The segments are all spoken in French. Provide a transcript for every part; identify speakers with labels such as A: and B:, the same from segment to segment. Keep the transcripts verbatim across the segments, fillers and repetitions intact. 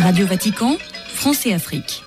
A: Radio Vatican, France et Afrique.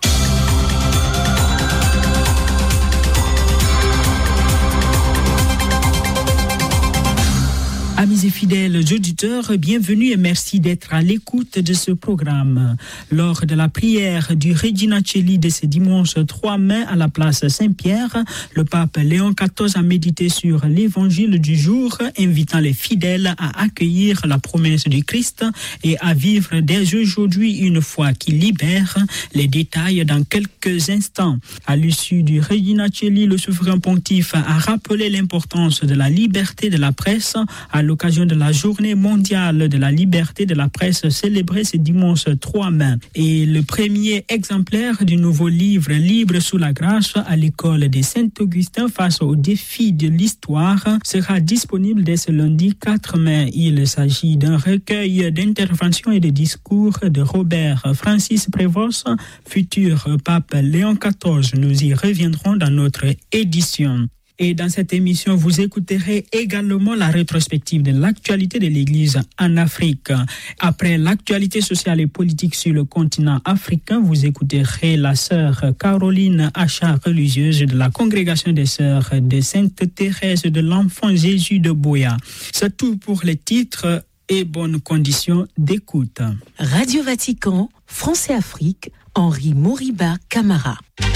B: Amis et fidèles auditeurs, bienvenue et merci d'être à l'écoute de ce programme. Lors de la prière du Regina Coeli de ce dimanche trois mai à la place Saint-Pierre, le pape Léon quatorze a médité sur l'évangile du jour, invitant les fidèles à accueillir la promesse du Christ et à vivre dès aujourd'hui une foi qui libère. Les détails dans quelques instants. À l'issue du Regina Coeli, le souverain pontife a rappelé l'importance de la liberté de la presse à l'occasion de la journée mondiale de la liberté de la presse célébrée ce dimanche trois mai. Et le premier exemplaire du nouveau livre Libre sous la grâce à l'école de Saint-Augustin face aux défis de l'histoire sera disponible dès ce lundi quatre mai. Il s'agit d'un recueil d'interventions et de discours de Robert Francis Prévost, futur pape Léon quatorze. Nous y reviendrons dans notre édition. Et dans cette émission, vous écouterez également la rétrospective de l'actualité de l'Église en Afrique. Après l'actualité sociale et politique sur le continent africain, vous écouterez la sœur Caroline Achard, religieuse de la congrégation des sœurs de Sainte Thérèse de l'Enfant Jésus de Boya. C'est tout pour les titres et bonnes conditions d'écoute.
C: Radio Vatican, France et Afrique, Henri Moriba Camara.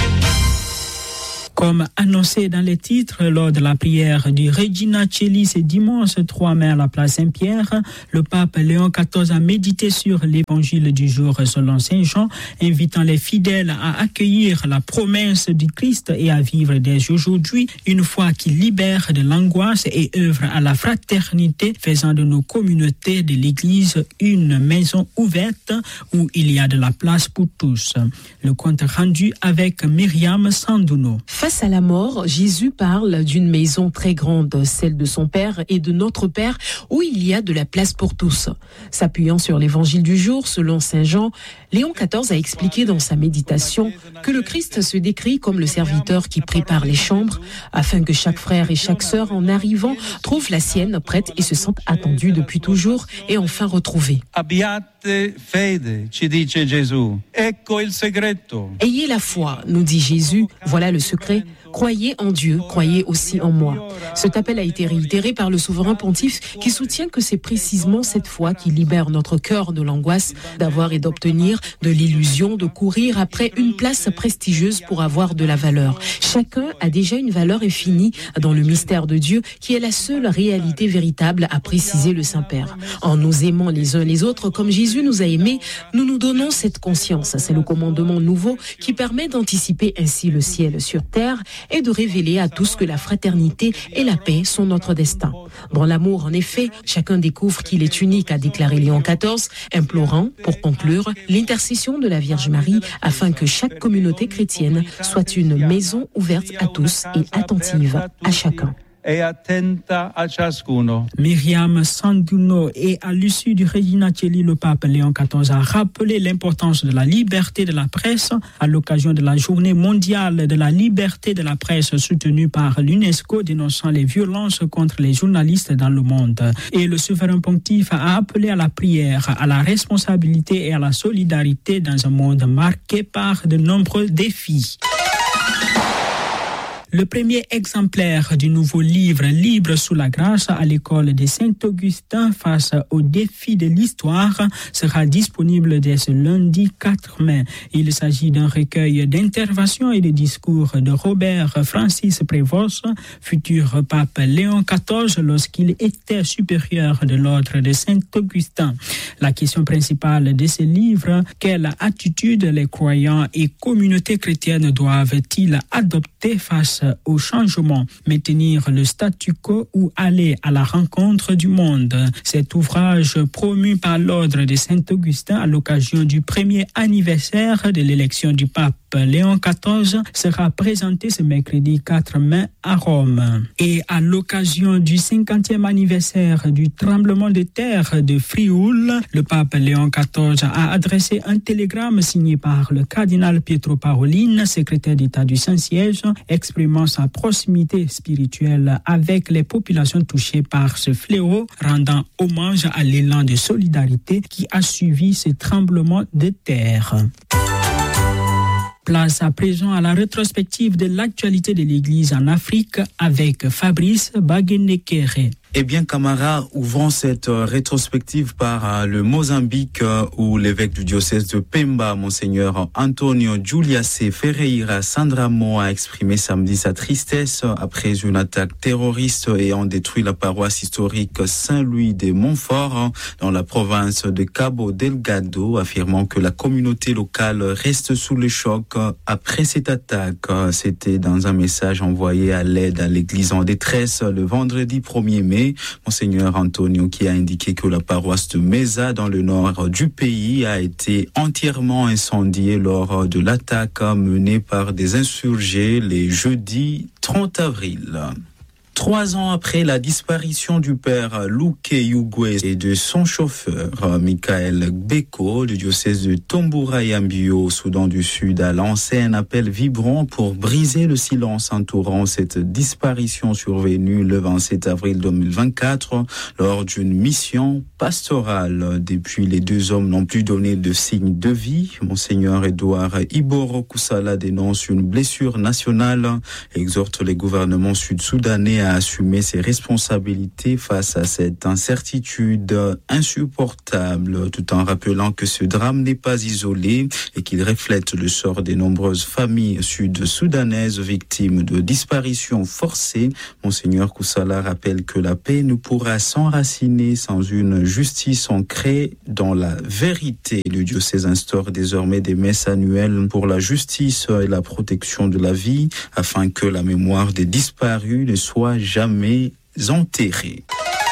B: Comme annoncé dans les titres, lors de la prière du Regina Coeli ce dimanche trois mai à la place Saint-Pierre, le pape Léon quatorze a médité sur l'évangile du jour selon Saint Jean, invitant les fidèles à accueillir la promesse du Christ et à vivre dès aujourd'hui une foi qui libère de l'angoisse et œuvre à la fraternité, faisant de nos communautés de l'Église une maison ouverte où il y a de la place pour tous. Le compte rendu avec Myriam Sandouno.
C: Face à la mort, Jésus parle d'une maison très grande, celle de son Père et de notre Père, où il y a de la place pour tous. S'appuyant sur l'évangile du jour, selon Saint Jean, Léon quatorze a expliqué dans sa méditation que le Christ se décrit comme le serviteur qui prépare les chambres, afin que chaque frère et chaque sœur, en arrivant, trouve la sienne prête et se sente attendue depuis toujours et enfin retrouvée.
D: Fede, ci dice Gesù. Ecco il segreto.
C: Ayez la foi, nous dit Jésus, voilà le secret. Croyez en Dieu, croyez aussi en moi. Cet appel a été réitéré par le souverain pontife qui soutient que c'est précisément cette foi qui libère notre cœur de l'angoisse d'avoir et d'obtenir, de l'illusion de courir après une place prestigieuse pour avoir de la valeur. Chacun a déjà une valeur infinie dans le mystère de Dieu qui est la seule réalité véritable, a précisé le Saint-Père. En nous aimant les uns les autres comme Jésus nous a aimés, nous nous donnons cette conscience. C'est le commandement nouveau qui permet d'anticiper ainsi le ciel sur terre et de révéler à tous que la fraternité et la paix sont notre destin. Dans l'amour, en effet, chacun découvre qu'il est unique, a déclaré Léon quatorze, implorant, pour conclure, l'intercession de la Vierge Marie afin que chaque communauté chrétienne soit une maison ouverte à tous et attentive à chacun.
D: Et attenta a ciascuno.
B: Myriam Sandouno. Et à l'issue du Regina Coeli, le pape Léon quatorze a rappelé l'importance de la liberté de la presse à l'occasion de la journée mondiale de la liberté de la presse soutenue par l'UNESCO, dénonçant les violences contre les journalistes dans le monde. Et le souverain pontife a appelé à la prière, à la responsabilité et à la solidarité dans un monde marqué par de nombreux défis. Le premier exemplaire du nouveau livre Libre sous la grâce à l'école de Saint-Augustin face aux défis de l'histoire sera disponible dès ce lundi quatre mai. Il s'agit d'un recueil d'interventions et de discours de Robert Francis Prévost, futur pape Léon quatorze lorsqu'il était supérieur de l'ordre de Saint-Augustin. La question principale de ce livre, quelle attitude les croyants et communautés chrétiennes doivent-ils adopter face au changement, maintenir le statu quo ou aller à la rencontre du monde. Cet ouvrage promu par l'ordre de Saint-Augustin à l'occasion du premier anniversaire de l'élection du pape pape Léon quatorze sera présenté ce mercredi quatre mai à Rome. Et à l'occasion du cinquantième anniversaire du tremblement de terre de Frioul, le pape Léon quatorze a adressé un télégramme signé par le cardinal Pietro Parolin, secrétaire d'État du Saint-Siège, exprimant sa proximité spirituelle avec les populations touchées par ce fléau, rendant hommage à l'élan de solidarité qui a suivi ce tremblement de terre. Place à présent à la rétrospective de l'actualité de l'Église en Afrique avec Fabrice Bagenekere.
E: Eh bien, camarades, ouvrons cette euh, rétrospective par euh, le Mozambique euh, où l'évêque du diocèse de Pemba, Monseigneur Antonio Juliace Ferreira Sandramo, a exprimé samedi sa tristesse après une attaque terroriste ayant détruit la paroisse historique Saint-Louis de Montfort dans la province de Cabo Delgado, affirmant que la communauté locale reste sous le choc après cette attaque. C'était dans un message envoyé à l'aide à l'église en détresse le vendredi premier mai. Monseigneur Antonio qui a indiqué que la paroisse de Mesa dans le nord du pays a été entièrement incendiée lors de l'attaque menée par des insurgés les jeudis trente avril. Trois ans après la disparition du père Luke Yugwe et de son chauffeur, Michael Beko, du diocèse de Tomboura-Yambio, au Soudan du Sud, a lancé un appel vibrant pour briser le silence entourant cette disparition survenue le vingt-sept avril deux mille vingt-quatre lors d'une mission pastorale. Depuis, les deux hommes n'ont plus donné de signe de vie. Monseigneur Edouard Iboro Kusala dénonce une blessure nationale et exhorte les gouvernements sud-soudanais à assumer ses responsabilités face à cette incertitude insupportable, tout en rappelant que ce drame n'est pas isolé et qu'il reflète le sort des nombreuses familles sud-soudanaises victimes de disparitions forcées. Monseigneur Kusala rappelle que la paix ne pourra s'enraciner sans une justice ancrée dans la vérité. Le diocèse instaure désormais des messes annuelles pour la justice et la protection de la vie, afin que la mémoire des disparus ne soit jamais enterrée.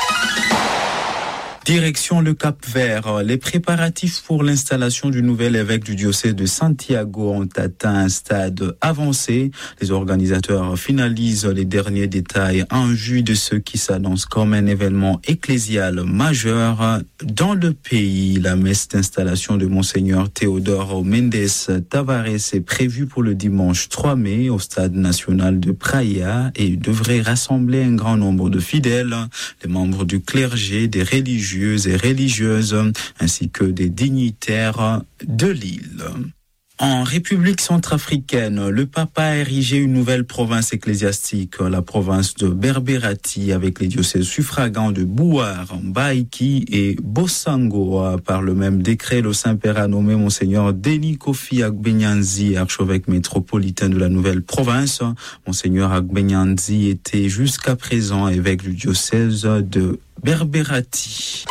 E: Direction le Cap-Vert. Les préparatifs pour l'installation du nouvel évêque du diocèse de Santiago ont atteint un stade avancé. Les organisateurs finalisent les derniers détails en vue de ce qui s'annonce comme un événement ecclésial majeur dans le pays. La messe d'installation de Monseigneur Théodore Mendes Tavares est prévue pour le dimanche trois mai au stade national de Praia et devrait rassembler un grand nombre de fidèles, des membres du clergé, des religieux et religieuses, ainsi que des dignitaires de l'île. En République centrafricaine, le pape a érigé une nouvelle province ecclésiastique, la province de Berbérati, avec les diocèses suffragants de Bouar, Mbaïki et Bossango. Par le même décret, le Saint-Père a nommé Monseigneur Denis Kofi Agbenyanzi, archevêque métropolitain de la nouvelle province. Monseigneur Agbenyanzi était jusqu'à présent évêque du diocèse de Berbérati.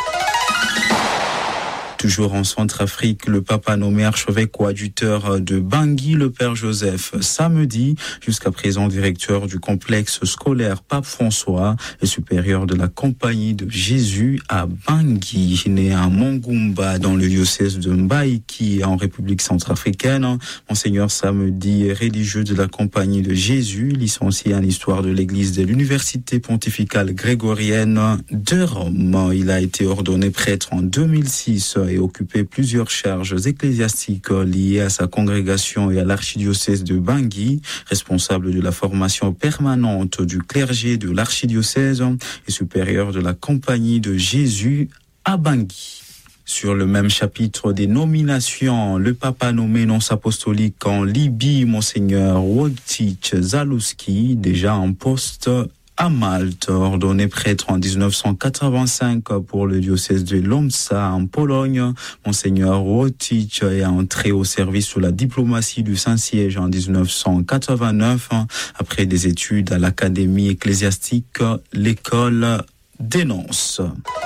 E: Toujours en Centrafrique, le pape a nommé archevêque coadjuteur de Bangui le père Joseph samedi, jusqu'à présent directeur du complexe scolaire Pape François et supérieur de la Compagnie de Jésus à Bangui. Né à Mongumba dans le diocèse de Mbaïki en République centrafricaine, Monseigneur samedi est religieux de la Compagnie de Jésus, licencié en histoire de l'Église de l'Université pontificale grégorienne de Rome. Il a été ordonné prêtre en deux mille six et occupé plusieurs charges ecclésiastiques liées à sa congrégation et à l'archidiocèse de Bangui, responsable de la formation permanente du clergé de l'archidiocèse et supérieur de la Compagnie de Jésus à Bangui. Sur le même chapitre des nominations, le pape a nommé nonce apostolique en Libye, Monseigneur Wojciech Zaluski, déjà en poste à Malte, ordonné prêtre en dix-neuf cent quatre-vingt-cinq pour le diocèse de Łomża en Pologne. Monseigneur Wojciech est entré au service de la diplomatie du Saint-Siège en dix-neuf cent quatre-vingt-neuf après des études à l'Académie ecclésiastique, l'école dénonce.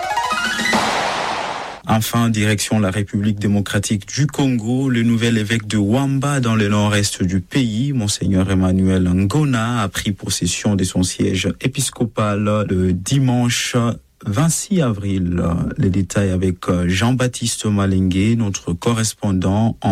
E: Enfin, direction la République démocratique du Congo, le nouvel évêque de Wamba dans le nord-est du pays, Monseigneur Emmanuel Ngona, a pris possession de son siège épiscopal le dimanche vingt-six avril. Les détails avec Jean-Baptiste Malingué, notre correspondant en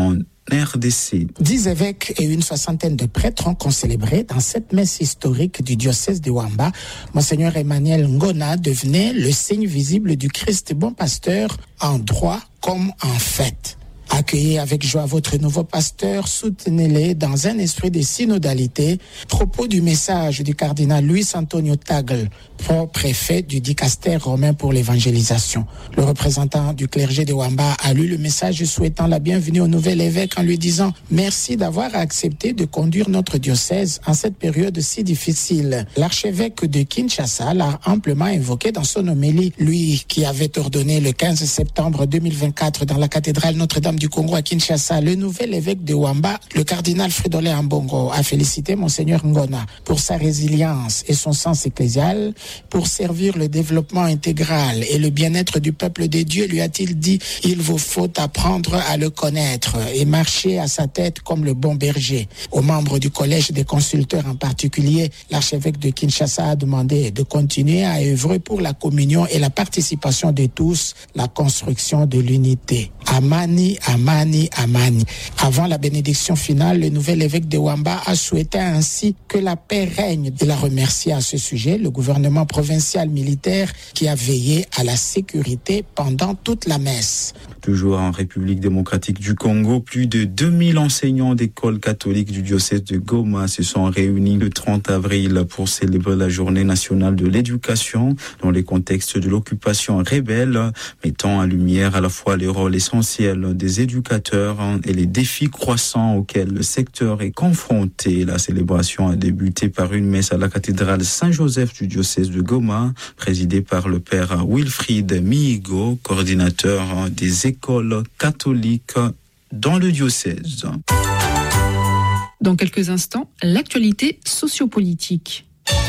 E: R D C.
F: Dix évêques et une soixantaine de prêtres ont célébré dans cette messe historique du diocèse de Wamba. Monseigneur Emmanuel Ngona devenait le signe visible du Christ bon pasteur en droit comme en fait. Accueillez avec joie votre nouveau pasteur, soutenez-les dans un esprit de synodalité. Propos du message du cardinal Luis Antonio Tagle, préfet du dicaster romain pour l'évangélisation. Le représentant du clergé de Wamba a lu le message souhaitant la bienvenue au nouvel évêque en lui disant « Merci d'avoir accepté de conduire notre diocèse en cette période si difficile ». L'archevêque de Kinshasa l'a amplement évoqué dans son homélie, lui qui avait ordonné le quinze septembre deux mille vingt-quatre dans la cathédrale Notre-Dame du Congo à Kinshasa. Le nouvel évêque de Wamba, le cardinal Fridolin Ambongo, a félicité Monseigneur Ngona pour sa résilience et son sens ecclésial, pour servir le développement intégral et le bien-être du peuple de Dieu, lui a-t-il dit, il vous faut apprendre à le connaître et marcher à sa tête comme le bon berger. Aux membres du collège des consulteurs en particulier, l'archevêque de Kinshasa a demandé de continuer à œuvrer pour la communion et la participation de tous, la construction de l'unité. Amani, Amani, Amani. Avant la bénédiction finale, le nouvel évêque de Wamba a souhaité ainsi que la paix règne. Il a remercié à ce sujet le gouvernement provincial militaire qui a veillé à la sécurité pendant toute la messe.
E: Toujours en République démocratique du Congo, plus de deux mille enseignants d'écoles catholiques du diocèse de Goma se sont réunis le trente avril pour célébrer la journée nationale de l'éducation dans les contextes de l'occupation rebelle, mettant en lumière à la fois les rôles essentiels des éducateurs et les défis croissants auxquels le secteur est confronté. La célébration a débuté par une messe à la cathédrale Saint-Joseph du diocèse de Goma, présidée par le père Wilfried Mihigo, coordinateur des écoles catholiques dans le diocèse.
A: Dans quelques instants, l'actualité sociopolitique.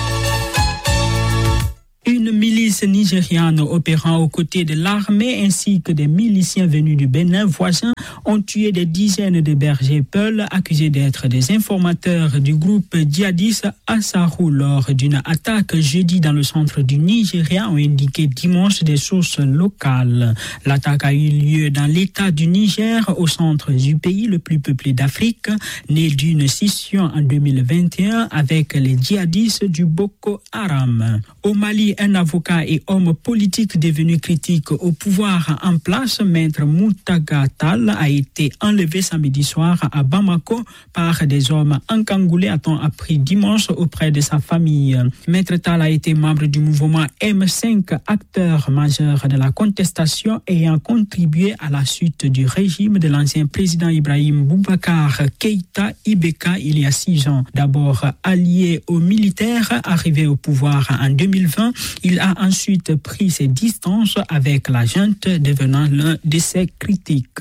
B: Une milice nigériane opérant aux côtés de l'armée ainsi que des miliciens venus du Bénin voisin ont tué des dizaines de bergers peuls accusés d'être des informateurs du groupe djihadiste Ansarou lors d'une attaque jeudi dans le centre du Nigeria, ont indiqué dimanche des sources locales. L'attaque a eu lieu dans l'état du Niger, au centre du pays le plus peuplé d'Afrique, né d'une scission en deux mille vingt et un avec les djihadistes du Boko Haram. Au Mali, un avocat et homme politique devenu critique au pouvoir en place, Maître Moutaga Tall, a été enlevé samedi soir à Bamako par des hommes encagoulés, a-t-on appris dimanche auprès de sa famille. Maître Tall a été membre du mouvement M cinq, acteur majeur de la contestation ayant contribué à la chute du régime de l'ancien président Ibrahim Boubacar Keïta Ibeka il y a six ans. D'abord allié aux militaires, arrivé au pouvoir en deux mille vingt, il a ensuite pris ses distances avec la junte, devenant l'un de ses critiques.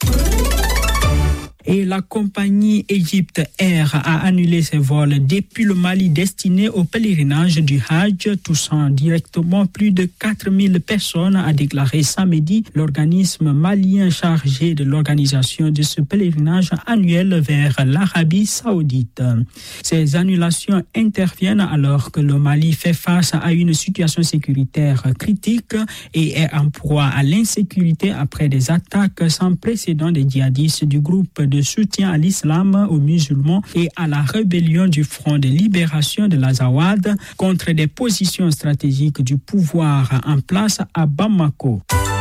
B: Et la compagnie Egypte Air a annulé ses vols depuis le Mali destinés au pèlerinage du Hajj, touchant directement plus de quatre mille personnes, a déclaré samedi l'organisme malien chargé de l'organisation de ce pèlerinage annuel vers l'Arabie Saoudite. Ces annulations interviennent alors que le Mali fait face à une situation sécuritaire critique et est en proie à l'insécurité après des attaques sans précédent des djihadistes du groupe de soutien à l'islam, aux musulmans et à la rébellion du Front de libération de l'Azawad contre des positions stratégiques du pouvoir en place à Bamako.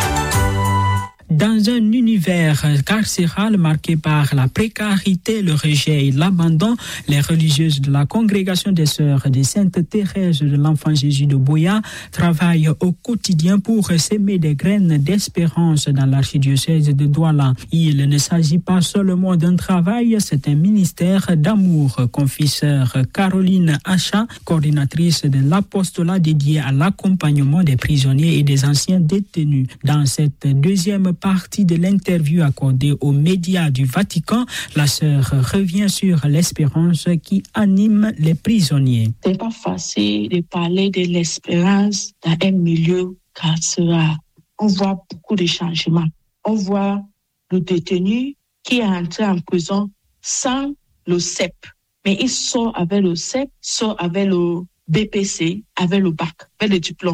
B: Dans un univers carcéral marqué par la précarité, le rejet et l'abandon, les religieuses de la congrégation des Sœurs de Sainte Thérèse de l'Enfant Jésus de Boya travaillent au quotidien pour s'aimer des graines d'espérance dans l'archidiocèse de Douala. Il ne s'agit pas seulement d'un travail, c'est un ministère d'amour, confie sœur Caroline Acha, coordinatrice de l'apostolat dédié à l'accompagnement des prisonniers et des anciens détenus. Dans cette deuxième partie de l'interview accordée aux médias du Vatican, la sœur revient sur l'espérance qui anime les prisonniers.
G: C'est pas facile de parler de l'espérance dans un milieu carcéral. On voit beaucoup de changements. On voit le détenu qui est entré en prison sans le C E P, mais il sort avec le C E P, sort avec le B P C, avec le bac, avec le diplôme.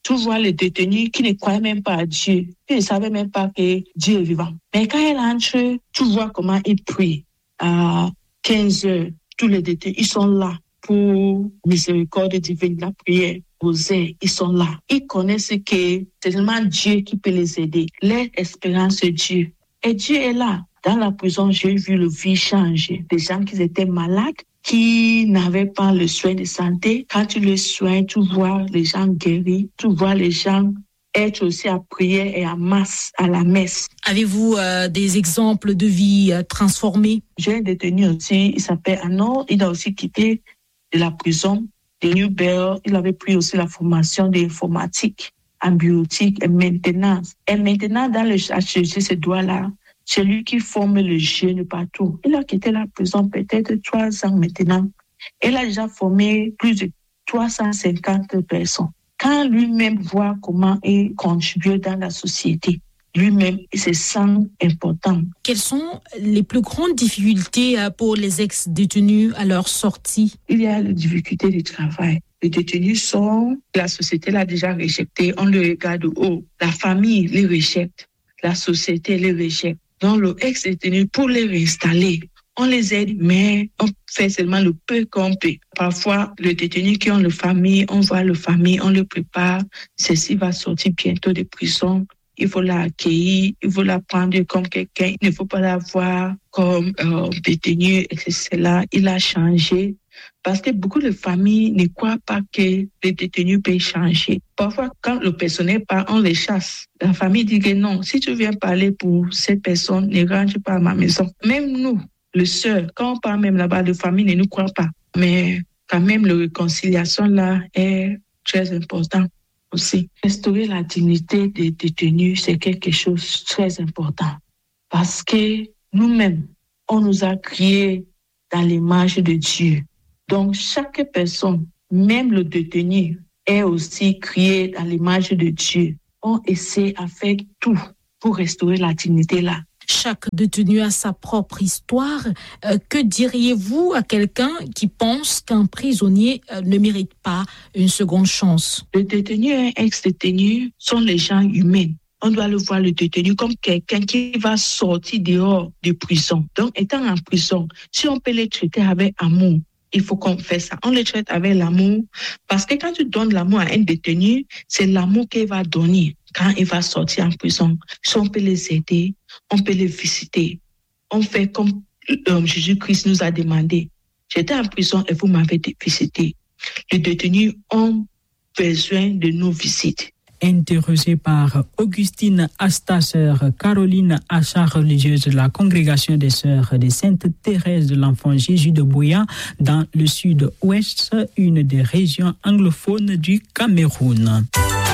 G: tu vois les détenus qui ne croyaient même pas à Dieu, qui ne savaient même pas que Dieu est vivant. Mais quand elle entre, tu vois comment ils prient. À quinze heures, tous les détenus, ils sont là pour miséricorde divine, la prière. Ils sont là. Ils connaissent que c'est seulement Dieu qui peut les aider. Leur espérance, c'est Dieu. Et Dieu est là. Dans la prison, j'ai vu le vie changer. Des gens qui étaient malades, qui n'avaient pas le soin de santé. Quand tu les soignes, tu vois les gens guéris. Tu vois les gens être aussi à prière et à masse, à la messe.
C: Avez-vous euh, des exemples de vie euh, transformées?
G: J'ai un détenu aussi, il s'appelle Anor. Il a aussi quitté de la prison de Newberg. Il avait pris aussi la formation d'informatique, en biotique et maintenance. Et maintenant, dans le H E G, ce doigt-là, c'est lui qui forme le jeune partout. Il a quitté la prison peut-être trois ans maintenant. Il a déjà formé plus de trois cent cinquante personnes. Quand lui-même voit comment il contribue dans la société, lui-même, il se sent important.
C: Quelles sont les plus grandes difficultés pour les ex-détenus à leur sortie?
G: Il y a les difficultés du travail. Les détenus sont, la société l'a déjà rejeté, on le regarde haut. La famille les rejette, la société les rejette. Donc, le ex-détenu, pour les réinstaller, on les aide, mais on fait seulement le peu qu'on peut. Parfois, les détenus qui ont le famille, on voit le famille, on le prépare. Ceci va sortir bientôt de prison. Il faut l'accueillir, il faut la prendre comme quelqu'un. Il ne faut pas la voir comme euh, détenu, et cetera. Il a changé. Parce que beaucoup de familles ne croient pas que les détenus peuvent changer. Parfois, quand le personnel part, on les chasse. La famille dit que non, si tu viens parler pour cette personne, ne rentre pas à ma maison. Même nous, le sœur, quand on part même là-bas, la famille ne nous croit pas. Mais quand même, la réconciliation là est très importante aussi. Restaurer la dignité des détenus, c'est quelque chose de très important. Parce que nous-mêmes, on nous a créés dans l'image de Dieu. Donc, chaque personne, même le détenu, est aussi créé dans l'image de Dieu. On essaie à faire tout pour restaurer la dignité là.
C: Chaque détenu a sa propre histoire. Euh, que diriez-vous à quelqu'un qui pense qu'un prisonnier euh, ne mérite pas une seconde chance?
G: Le détenu et un ex-détenu sont les gens humains. On doit le voir, le détenu, comme quelqu'un qui va sortir dehors de prison. Donc, étant en prison, si on peut les traiter avec amour, il faut qu'on fasse ça. On les traite avec l'amour. Parce que quand tu donnes l'amour à un détenu, c'est l'amour qu'il va donner quand il va sortir en prison. Si on peut les aider, on peut les visiter. On fait comme euh, Jésus-Christ nous a demandé. J'étais en prison et vous m'avez visité. Les détenus ont besoin de nos visites.
B: Interrogée par Augustine Asta, sœur Caroline Achat, religieuse de la congrégation des sœurs de Sainte-Thérèse de l'Enfant Jésus de Buea, dans le sud-ouest, une des régions anglophones du Cameroun.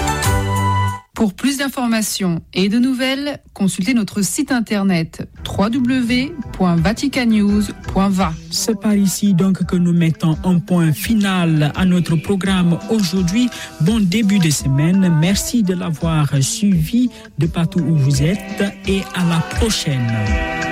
A: Pour plus d'informations et de nouvelles, consultez notre site internet w w w point vatican news point v a.
B: C'est par ici donc que nous mettons un point final à notre programme aujourd'hui. Bon début de semaine. Merci de l'avoir suivi de partout où vous êtes et à la prochaine.